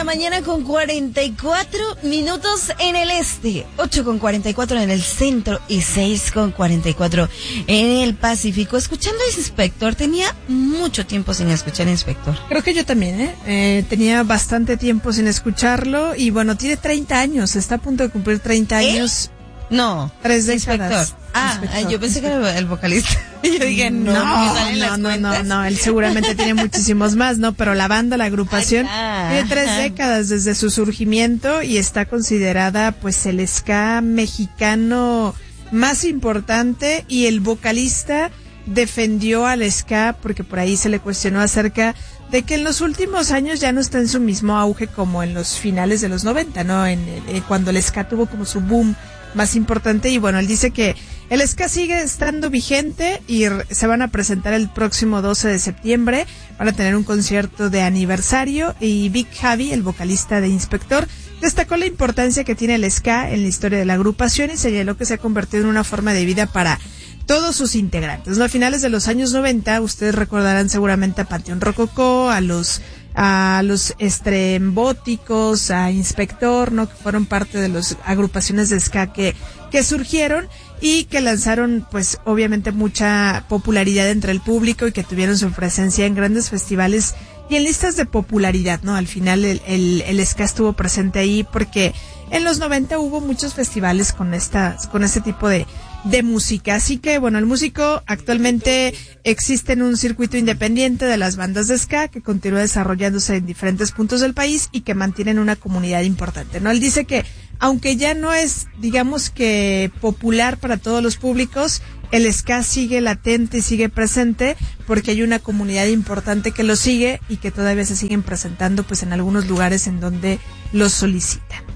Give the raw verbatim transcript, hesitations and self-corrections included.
mañana con cuarenta y cuatro minutos en el este, ocho con cuarenta y cuatro en el centro y seis con cuarenta y cuatro en el Pacífico. Escuchando a Inspector, tenía mucho tiempo sin escuchar a Inspector. Creo que yo también, ¿eh? eh tenía bastante tiempo sin escucharlo y bueno, tiene treinta años, está a punto de cumplir treinta años. ¿Eh? No, tres décadas. Inspector. Ah, Inspector. yo pensé que era el vocalista. Y yo dije, no, no, no, no, no, no, él seguramente tiene muchísimos más, ¿no? Pero la banda, la agrupación, ah, tiene tres décadas desde su surgimiento y está considerada, pues, el ska mexicano más importante, y el vocalista defendió al ska porque por ahí se le cuestionó acerca de que en los últimos años ya no está en su mismo auge como en los finales de los noventa, ¿no? En, en cuando el ska tuvo como su boom más importante. Y bueno, él dice que el ska sigue estando vigente y se van a presentar el próximo doce de septiembre, van a tener un concierto de aniversario, y Big Javi, el vocalista de Inspector, destacó la importancia que tiene el ska en la historia de la agrupación y señaló que se ha convertido en una forma de vida para todos sus integrantes, ¿no? A finales de los años noventa, ustedes recordarán seguramente a Panteón Rococó, a los a los Estrembóticos, a Inspector, ¿no? Que fueron parte de las agrupaciones de ska que, que surgieron y que lanzaron, pues, obviamente mucha popularidad entre el público y que tuvieron su presencia en grandes festivales y en listas de popularidad, ¿no? Al final el, el, el ska estuvo presente ahí porque en los noventa hubo muchos festivales con esta, con este tipo de de música. Así que, bueno, el músico actualmente existe en un circuito independiente de las bandas de ska que continúa desarrollándose en diferentes puntos del país y que mantienen una comunidad importante, ¿no? Él dice que, aunque ya no es, digamos que popular para todos los públicos, el ska sigue latente y sigue presente porque hay una comunidad importante que lo sigue y que todavía se siguen presentando, pues, en algunos lugares en donde lo solicitan.